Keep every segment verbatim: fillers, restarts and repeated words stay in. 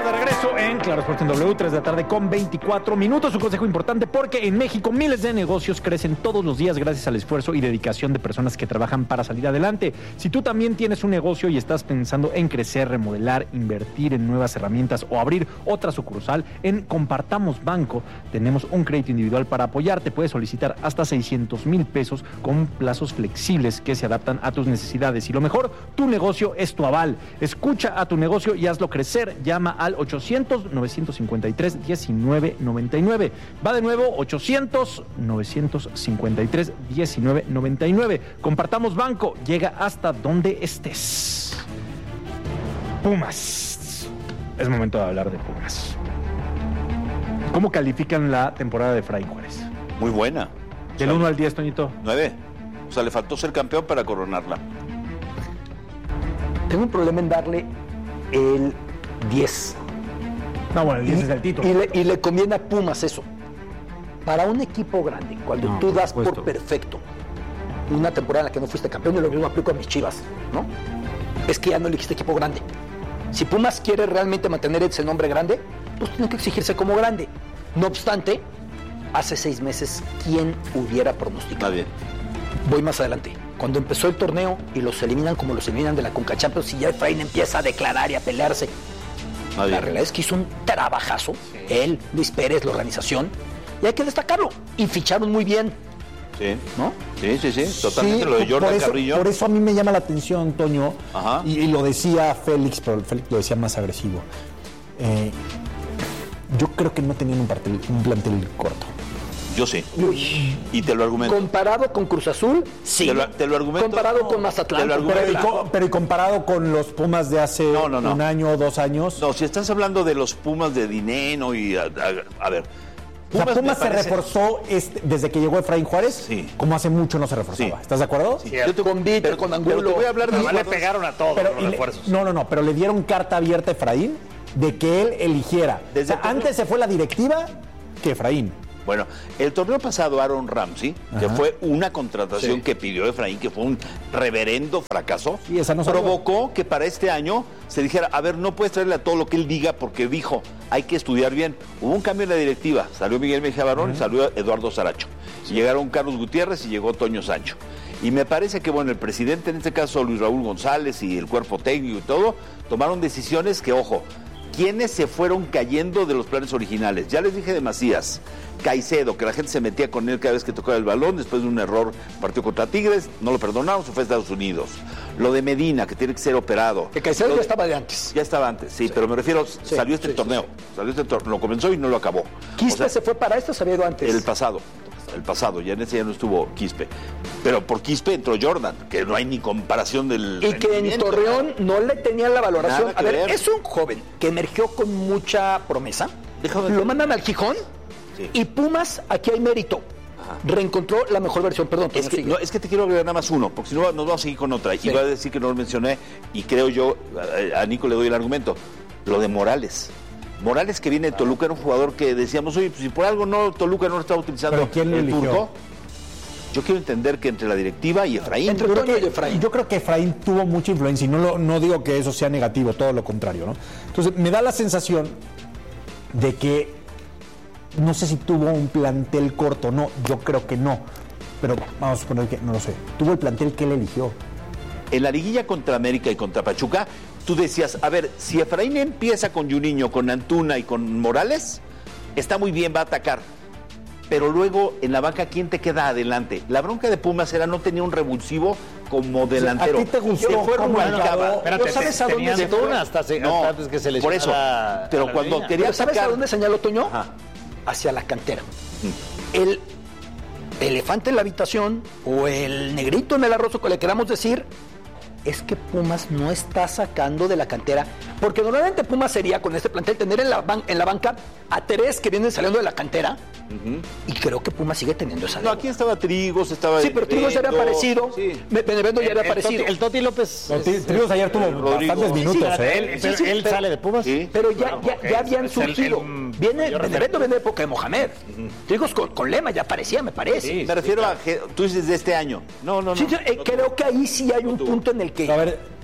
Estamos de regreso en Claro Sport en W, tres de la tarde con veinticuatro minutos. Un consejo importante porque en México miles de negocios crecen todos los días gracias al esfuerzo y dedicación de personas que trabajan para salir adelante. Si tú también tienes un negocio y estás pensando en crecer, remodelar, invertir en nuevas herramientas o abrir otra sucursal, en Compartamos Banco tenemos un crédito individual para apoyarte. Puedes solicitar hasta seiscientos mil pesos con plazos flexibles que se adaptan a tus necesidades. Y lo mejor, tu negocio es tu aval. Escucha a tu negocio y hazlo crecer. Llama al ochocientos, novecientos cincuenta y tres, diecinueve noventa y nueve. Va de nuevo, ochocientos, novecientos cincuenta y tres, diecinueve noventa y nueve. Compartamos Banco. Llega hasta donde estés. Pumas. Es momento de hablar de Pumas. ¿Cómo califican la temporada de Efraín Juárez? Muy buena. Del uno al diez, Toñito. nueve. O sea, le faltó ser campeón para coronarla. Tengo un problema en darle el diez. No, bueno, el diez y, es el título. Y le, y le conviene a Pumas eso. Para un equipo grande, cuando No, tú por das supuesto. por perfecto una temporada en la que no fuiste campeón, y lo mismo aplico a mis Chivas, ¿no? Es que ya no elegiste equipo grande. Si Pumas quiere realmente mantener ese nombre grande, pues tiene que exigirse como grande. No obstante, hace seis meses, ¿quién hubiera pronosticado? Nadie. Voy más adelante. Cuando empezó el torneo y los eliminan como los eliminan de la Conca Champions y ya Efraín empieza a declarar y a pelearse. Nadie. La realidad es que hizo un trabajazo. Sí. Él, Luis Pérez, la organización. Y hay que destacarlo. Y ficharon muy bien. Sí. ¿No? Sí, sí, sí. Totalmente Sí, lo de Jordan por eso, Carrillo. Por eso a mí me llama la atención, Toño. Ajá. Y, y lo decía Félix, pero Félix lo decía más agresivo. Eh, yo creo que no tenían un, plantel, un plantel corto. Yo sí. Uy. Y te lo argumento. Comparado con Cruz Azul, sí. Te lo, te lo argumento. Comparado no, con Mazatlán. Te lo con Pero y, argumento. co- pero y comparado con los Pumas de hace No, no, no. un año o dos años. No, si estás hablando de los Pumas de Dineno y... A, a, a ver... O sea, Pumas me se parece- reforzó este, desde que llegó Efraín Juárez, Sí. como hace mucho no se reforzaba. Sí. ¿Estás de acuerdo? Sí. Yo te con Víctor, con Angulo. Pero te voy a hablar de Además le jugadores- pegaron a todos Pero, los y le- refuerzos. no, no, no, pero le dieron carta abierta a Efraín de que él eligiera. Desde O sea, el- antes se fue la directiva que Efraín. Bueno, el torneo pasado Aaron Ramsey, que Ajá. fue una contratación Sí. que pidió Efraín, que fue un reverendo fracaso, Sí, esa no salió. provocó que para este año se dijera, a ver, no puedes traerle a todo lo que él diga porque dijo, hay que estudiar bien. Hubo un cambio en la directiva, salió Miguel Mejía Barón y salió Eduardo Saracho. Sí. Llegaron Carlos Gutiérrez y llegó Toño Sancho. Y me parece que, bueno, el presidente, en este caso Luis Raúl González y el cuerpo técnico y todo, tomaron decisiones que, ojo, ¿quiénes se fueron cayendo de los planes originales? Ya les dije de Macías, Caicedo, que la gente se metía con él cada vez que tocaba el balón, después de un error partió contra Tigres, no lo perdonaron, se fue a Estados Unidos. Lo de Medina, que tiene que ser operado. Que Caicedo Lo- ya estaba de antes. Ya estaba antes, sí, pero me refiero, Sí, salió este sí, sí, torneo, sí. salió este torneo, lo comenzó y no lo acabó. Quispe O sea, se fue para esto, se había ido antes. el pasado, el pasado, ya en ese ya no estuvo Quispe. Pero por Quispe entró Jordan, que no hay ni comparación del Y que en rendimiento. Torreón no le tenían la valoración. Nada A que ver, ver. es un joven que emergió con mucha promesa. Déjame Lo ver. mandan al Gijón. Sí. Y Pumas, aquí hay mérito. Reencontró la mejor versión. Perdón, Es Toño, que, sigue. no, es que te quiero agregar nada más uno, porque si no nos vamos a seguir con otra. Sí. Iba a decir que no lo mencioné y creo yo, a, a Nico le doy el argumento, lo de Morales. Morales, que viene de Toluca, era un jugador que decíamos, oye, pues si por algo no Toluca no lo estaba utilizando ¿Pero quién lo el eligió? turco. Yo quiero entender que entre la directiva y Efraín. Entre Yo creo, Toño que, y Efraín. yo creo que Efraín tuvo mucha influencia y no, lo, no digo que eso sea negativo, todo lo contrario, ¿no? Entonces, me da la sensación de que no sé si tuvo un plantel corto o no, yo creo que no, pero vamos a suponer que no lo sé. Tuvo el plantel que él eligió. En la liguilla contra América y contra Pachuca, tú decías, a ver, si Efraín empieza con Juninho, con Antuna y con Morales, está muy bien, va a atacar. Pero luego, en la banca, ¿quién te queda adelante? La bronca de Pumas era no tenía un revulsivo como delantero. ¿A ti te gustó Se fue cómo Rubalcaba. acabó? Espérate, ¿No sabes a dónde tenían se fue? Antuna hasta, se- No, hasta antes que se les por eso. Pero cuando quería ¿Pero sabes sacar- a dónde señaló Toño? Ajá. Hacia la cantera. El elefante en la habitación o el negrito en el arroz, o que le queramos decir, es que Pumas no está sacando de la cantera, porque normalmente Pumas sería con este plantel tener en la, ban- en la banca a tres que vienen saliendo de la cantera, y creo que Pumas sigue teniendo esa No, deuda. aquí estaba Trigos, estaba... Sí, pero Trigos ya había Benedetto, aparecido, Sí. Me- Benevento ya El, había el Toti, aparecido, el Toti López. No, es- Trigos ayer tuvo Rodrigo. bastantes Sí, sí, minutos, espérate, ¿eh? él, Sí, pero sí, él pero- sale de Pumas. Sí. pero ya, Bueno, ya, ok, ya habían es el- surgido. el Viene mayor Benevento referente. viene de época de Mohamed. Trigos con, con Lema ya aparecía, me parece. Sí. Me refiero a... que- Tú dices de este año. No, no, no. Sí, sí, eh, creo que ahí sí hay un punto en el que A ver,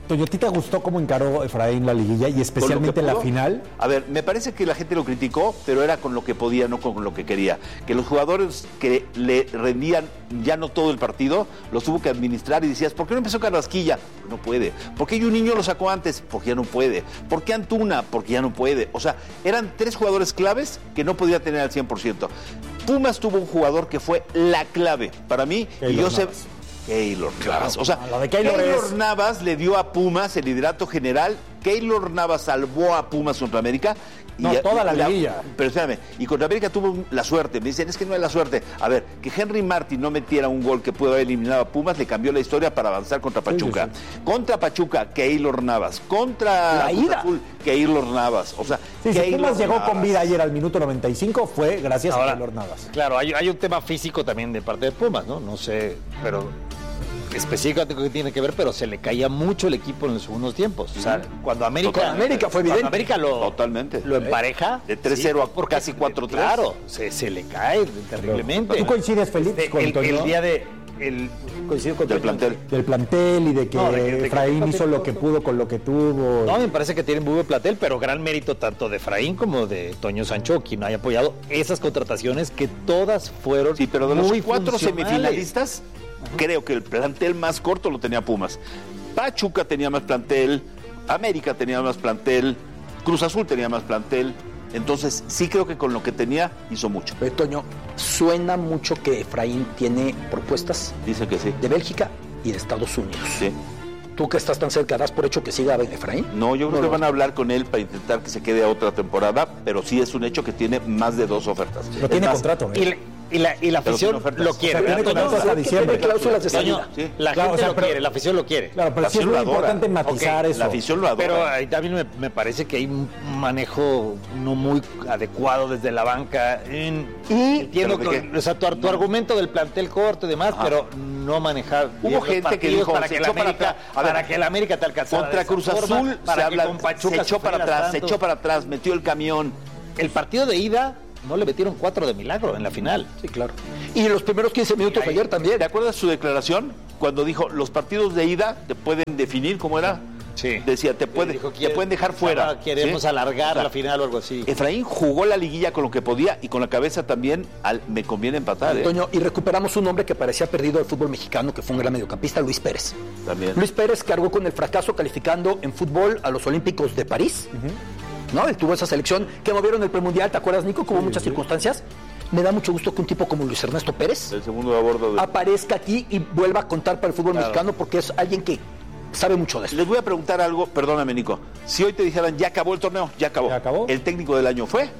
Toño, ¿a ti te gustó cómo encaró Efraín la liguilla y especialmente la final? A ver, me parece que la gente lo criticó, pero era con lo que podía, no con lo que quería. Que los jugadores que le rendían ya no todo el partido, los tuvo que administrar y decías, ¿por qué no empezó Carrasquilla? Porque no puede. ¿Por qué un niño lo sacó antes? Porque ya no puede. ¿Por qué Antuna? Porque ya no puede. O sea, eran tres jugadores claves que no podía tener al cien por ciento. Pumas tuvo un jugador que fue la clave para mí, Keylor y yo sé... Keylor Navas. O sea, la de Keylor, Keylor es... Navas le dio a Pumas el liderato general. Keylor Navas salvó a Pumas contra América. Y no, ya, toda la, la liguilla. Pero espérame, y contra América tuvo la suerte. Me dicen, es que no es la suerte. A ver, que Henry Martin no metiera un gol que pudo haber eliminado a Pumas, le cambió la historia para avanzar contra Pachuca. Sí, sí, sí. Contra Pachuca, Keylor Navas. Contra la ida. Azul, Keylor Navas. O sea, sí, si Pumas llegó Navas. con vida ayer al minuto noventa y cinco, fue gracias Ahora, a Keylor Navas. Claro, hay, hay un tema físico también de parte de Pumas, ¿no? No sé, pero... específicamente que tiene que ver, pero se le caía mucho el equipo en los segundos tiempos. O sea, cuando América, Totalmente. América fue evidente. Cuando América lo, Totalmente. lo empareja. De tres cero sí, a por casi cuatro tres. Claro, se, se le cae terriblemente. ¿Tú coincides, Felipe, este, con el, Toño? el día de... El, coincido con del plantel. Del plantel y de que no, de que, de Efraín que, hizo lo que pudo con lo que tuvo. No, me parece que tiene muy buen plantel, pero gran mérito tanto de Efraín como de Toño Sancho, quien haya apoyado esas contrataciones que todas fueron sí, pero de los muy cuatro funcionales. semifinalistas, uh-huh. creo que el plantel más corto lo tenía Pumas. Pachuca tenía más plantel, América tenía más plantel, Cruz Azul tenía más plantel. Entonces, sí creo que con lo que tenía hizo mucho. Pero, Toño, suena mucho que Efraín tiene propuestas. Dice que sí. De Bélgica y de Estados Unidos. Sí. ¿Tú que estás tan cerca, das por hecho que siga Efraín? No, yo creo no, que van a hablar con él para intentar que se quede a otra temporada, pero sí es un hecho que tiene más de dos ofertas. Pero tiene más, contrato, ¿eh? Y, la, y, la, y la afición lo quiere. O sea, tiene contrato hasta diciembre. Tiene cláusulas de salida. Sí. La claro, gente o sea, lo pero, quiere, la afición lo quiere. Claro, pero la sí es muy adora. importante matizar Okay, eso. La afición lo adora. Pero ahí también me, me parece que hay un manejo no muy adecuado desde la banca. En, y entiendo que, o sea, tu, tu argumento del plantel corto y demás, Ajá. pero no manejar. Hubo gente que dijo para que el América, para, para que el América te alcanzara. Contra Cruz Azul forma, para se, habla, con Pachuca se echó para atrás, tanto. se echó para atrás, metió el camión. El partido de ida no le metieron cuatro de milagro en la final. Sí, claro. Y los primeros quince minutos de ayer también. ¿Te acuerdas su declaración? Cuando dijo, los partidos de ida te pueden definir, ¿cómo era? Sí. Decía, te, puede, dijo, te pueden dejar fuera. Queremos ¿sí? alargar o sea, la final o algo así. Efraín jugó la liguilla con lo que podía y con la cabeza también al, me conviene empatar. ¿eh? Toño, y recuperamos un hombre que parecía perdido del fútbol mexicano, que fue un gran mediocampista, Luis Pérez. También. Luis Pérez cargó con el fracaso calificando en fútbol a los Olímpicos de París. Uh-huh. ¿No? Él tuvo esa selección que movieron el premundial, ¿te acuerdas, Nico? Que hubo sí, muchas sí. circunstancias. Me da mucho gusto que un tipo como Luis Ernesto Pérez el segundo de bordo de... aparezca aquí y vuelva a contar para el fútbol claro. mexicano, porque es alguien que sabe mucho de eso. Les voy a preguntar algo, perdóname, Nico. Si hoy te dijeran, ya acabó el torneo, ya acabó. ¿Ya acabó? ¿El técnico del año fue?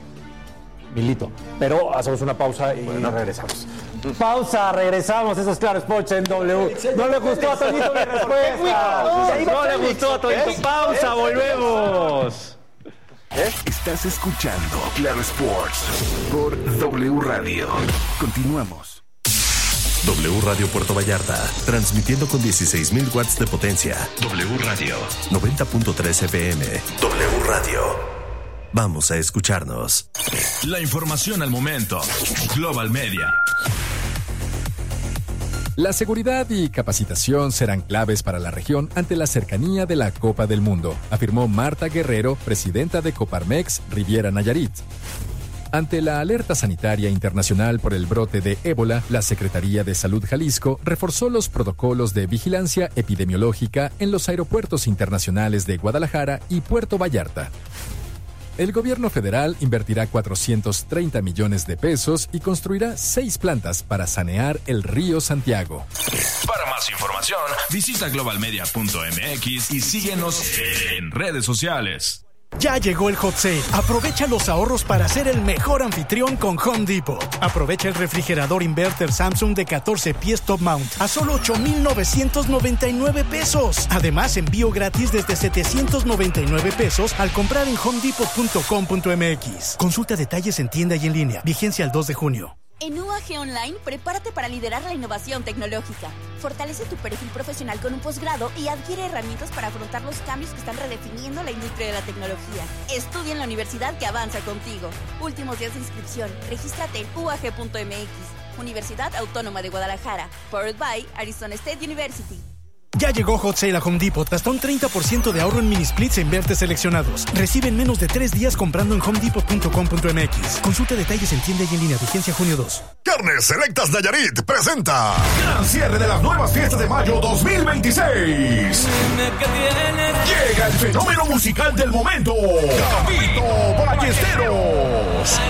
Milito. Pero hacemos una pausa y bueno. regresamos. Pausa, regresamos. Eso es Claro Sports en W. No le gustó a Toñito mi respuesta. No le gustó a Toñito. Pausa, volvemos. ¿Eh? Estás escuchando Claro Sports por W Radio. Continuamos. W Radio Puerto Vallarta, transmitiendo con dieciséis mil watts de potencia. W Radio, noventa punto tres F M. W Radio. Vamos a escucharnos. La información al momento. Global Media. La seguridad y capacitación serán claves para la región ante la cercanía de la Copa del Mundo, afirmó Marta Guerrero, presidenta de Coparmex Riviera Nayarit. Ante la alerta sanitaria internacional por el brote de ébola, la Secretaría de Salud Jalisco reforzó los protocolos de vigilancia epidemiológica en los aeropuertos internacionales de Guadalajara y Puerto Vallarta. El gobierno federal invertirá cuatrocientos treinta millones de pesos y construirá seis plantas para sanear el río Santiago. Para más información, visita global media punto m x y síguenos en redes sociales. Ya llegó el Hot Sale. Aprovecha los ahorros para ser el mejor anfitrión con Home Depot. Aprovecha el refrigerador inverter Samsung de catorce pies top mount a solo ocho mil novecientos noventa y nueve pesos. Además, envío gratis desde setecientos noventa y nueve pesos al comprar en home depot punto com punto m x. Consulta detalles en tienda y en línea. Vigencia el dos de junio. En U A G Online, prepárate para liderar la innovación tecnológica. Fortalece tu perfil profesional con un posgrado y adquiere herramientas para afrontar los cambios que están redefiniendo la industria de la tecnología. Estudia en la universidad que avanza contigo. Últimos días de inscripción. Regístrate en u a g punto m x. Universidad Autónoma de Guadalajara. Powered by Arizona State University. Ya llegó Hot Sale a Home Depot. Hasta un treinta por ciento de ahorro en mini splits e invertes seleccionados. Recibe en menos de tres días comprando en home depot punto com punto m x. Consulta detalles en tienda y en línea. Vigencia junio dos. Carnes Selectas Nayarit presenta gran cierre de las nuevas fiestas de mayo dos mil veintiséis. Llega el fenómeno musical del momento, Gabito Ballesteros.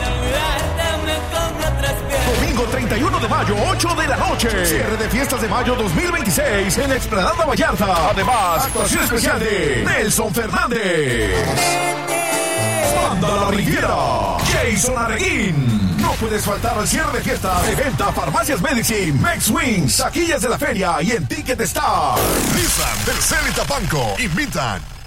Domingo treinta y uno de mayo, ocho de la noche. Cierre de fiestas de mayo dos mil veintiséis en Explanada Vallarta. Además, actuación especial de Nelson Fernández. Banda La Riviera. Jason Arreguín. No puedes faltar al cierre de fiestas de venta Farmacias Medicine, Mex Wings, taquillas de la feria y en Ticket Star. Nissan, Telcel y Tapanco invitan.